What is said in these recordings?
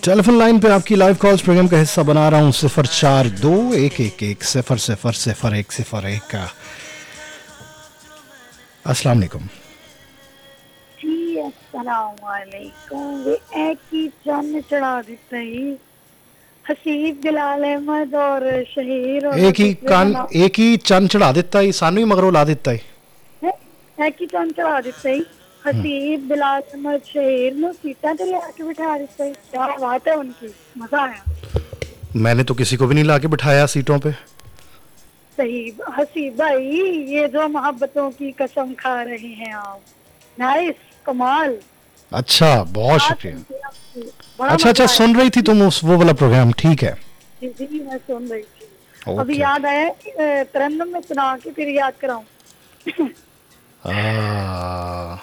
Telephone line पे आपकी live calls programme का हिस्सा बना रहा हूँ 042111000101 का। अस्सलाम वालेकुम। जी अस्सलाम वालेकुम। ये एक ही चन्न चढ़ा देता ही हसीब बिलाल अहमद और शहीर और दूसरे का नाम एक ही चंद चढ़ा देता है सानू ही मगरों ला देता है। है। एक ही चन्न चढ़ा देता ही हसीब बिलाल अहमद शहीर नु सीटा ते लेके बिठा देता है। क्या बात है उनकी, मजा आया। मैंने तो किसी को भी नहीं लाके बिठाया सीटों पे। सही हसीब भाई, ये जो मोहब्बतों की कसम खा रहे हैं आप, नाइस, कमाल। अच्छा, बहुत बात शुक्रिया। सुनते आपकी, बड़ा अच्छा अच्छा, मजा आया। सुन रही थी तुम उस वो वाला प्रोग्राम, ठीक है। जी जी, मैं सुन रही थी। अभी ओके। याद आया कि तरन्नुम में सुना के फिर याद कराऊं। आ,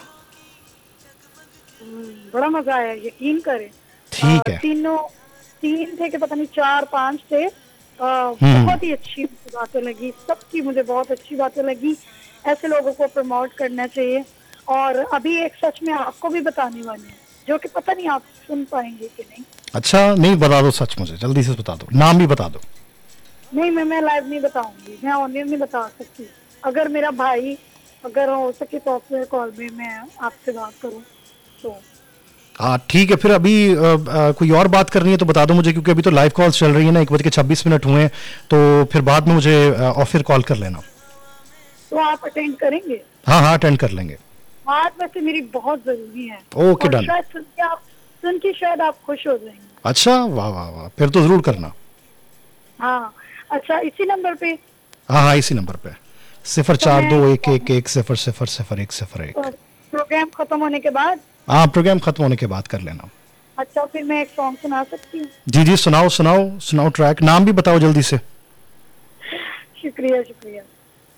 बड़ा मजा आया, यकीन करें। ठीक है। तीन थे कि पता नहीं 4-5 थे। हम्म। बहुत ही अच्छी बातें लगी, सबकी मुझे बहुत अच्छी बातें लगी। ऐसे लोगों को प्रमोट करना चाहिए। और अभी एक सच में आपको भी बताने वाली हूँ, जो कि पता नहीं आप सुन पाएंगे कि नहीं। अच्छा, नहीं बता दो सच, मुझे जल्दी से बता दो, नाम भी बता दो। नहीं, मैं लाइव नहीं बताऊंगी, मैं ऑनलाइन नहीं बता सकती। अगर मेरा भाई, अगर हो सके तो अपने कॉल में मैं आपसे बात करूं तो। हाँ ठीक है, फिर अभी कोई और बात करनी है तो बता दो मुझे, क्योंकि अभी तो लाइव कॉल्स चल रही है ना, 1:26 हुए हैं, तो फिर बाद में मुझे और फिर कॉल कर लेना। तो आप अटेंड करेंगे? हाँ हाँ, अटेंड कर लेंगे। बात वैसे मेरी बहुत जरूरी है। ओके, और डन। शायद सुन के शायद आप खुश हो जाएंगे। अच्छा, वाह वाह वाह, फिर तो जरूर करना। हाँ, अच्छा, इसी नंबर पे? हाँ हाँ, इसी नंबर पे सिफर तो चार मैं दो एक एक एक 0000101। प्रोग्राम खत्म होने के बाद? हाँ, प्रोग्राम खत्म होने के बाद कर लेना। अच्छा, फिर मैं एक सॉन्ग सुना सकती हूँ? जी जी, सुनाओ सुनाओ सुनाओ, ट्रैक नाम भी बताओ जल्दी से। शुक्रिया शुक्रिया।